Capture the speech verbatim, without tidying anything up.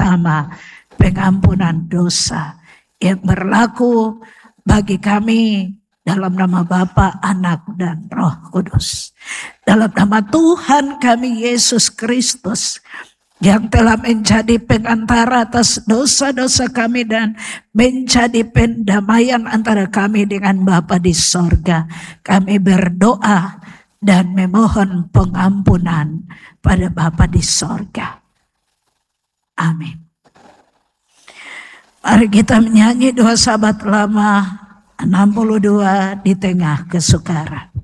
pertama, pengampunan dosa yang berlaku bagi kami dalam nama Bapa, Anak, dan Roh Kudus. Dalam nama Tuhan kami Yesus Kristus yang telah menjadi pengantara atas dosa-dosa kami dan menjadi pendamaian antara kami dengan Bapa di sorga. Kami berdoa dan memohon pengampunan pada Bapa di sorga. Amin. Mari kita menyanyi doa sahabat lama enam puluh dua di tengah kesukaran.